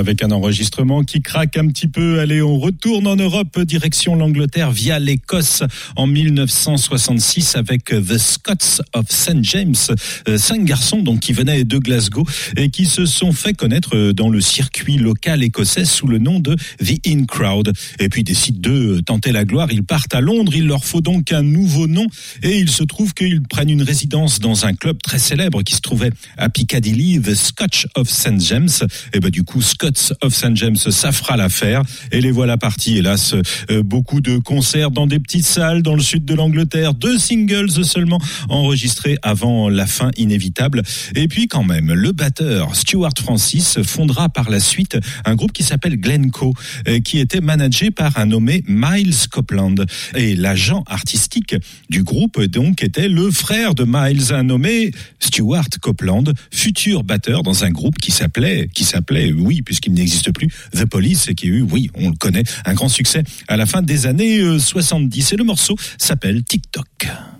avec un enregistrement qui craque un petit peu. Allez, on retourne en Europe, direction l'Angleterre via l'Écosse en 1966 avec The Scots of St. James. 5 garçons donc qui venaient de Glasgow et qui se sont fait connaître dans le circuit local écossais sous le nom de The In Crowd. Et puis décident de tenter la gloire. Ils partent à Londres. Il leur faut donc un nouveau nom et il se trouve qu'ils prennent une résidence dans un club très célèbre qui se trouvait à Piccadilly, The Scotch of St. James. Et du coup, Scots of St. James, ça fera l'affaire. Et les voilà partis, hélas. Beaucoup de concerts dans des petites salles dans le sud de l'Angleterre. 2 singles seulement enregistrés avant la fin inévitable. Et puis quand même, le batteur Stuart Francis fondera par la suite un groupe qui s'appelle Glencoe, qui était managé par un nommé Miles Copeland. Et l'agent artistique du groupe donc était le frère de Miles, un nommé Stuart Copeland, futur batteur dans un groupe qui s'appelait, oui, puisqu'il n'existe plus, The Police, et qui a eu, oui, on le connaît, un grand succès à la fin des années 70. Et le morceau s'appelle TikTok.